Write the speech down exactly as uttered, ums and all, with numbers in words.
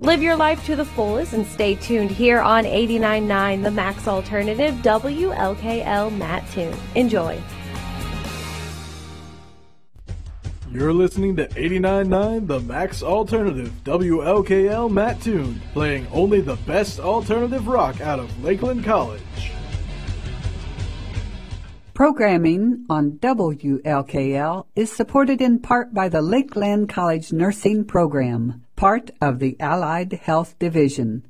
Live your life to the fullest and stay tuned here on eighty-nine point nine The Max Alternative, W L K L Mattoon. Enjoy. You're listening to eighty-nine point nine The Max Alternative, W L K L Mattoon, playing only the best alternative rock out of Lakeland College. Programming on W L K L is supported in part by the Lakeland College Nursing Program, part of the Allied Health Division.